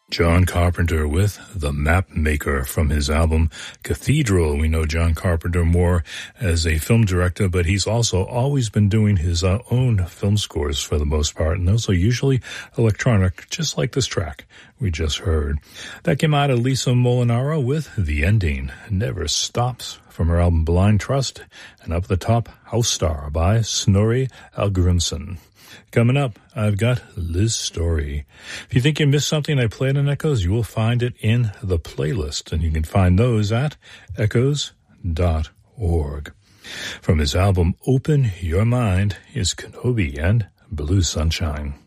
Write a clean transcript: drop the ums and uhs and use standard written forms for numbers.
John Carpenter with The Map Maker from his album Cathedral. We know John Carpenter more as a film director, but he's also always been doing his own film scores for the most part, and those are usually electronic, just like this track we just heard. That came out of Lisa Molinaro with The Ending Never Stops from her album Blind Trust, and up at the top, House Star by Snorri Algrimsson. Coming up, I've got Liz Story. If you think you missed something I played on Echoes, you will find it in the playlist, and you can find those at echoes.org. From his album Open Your Mind is Kenobi and Blue Sunshine.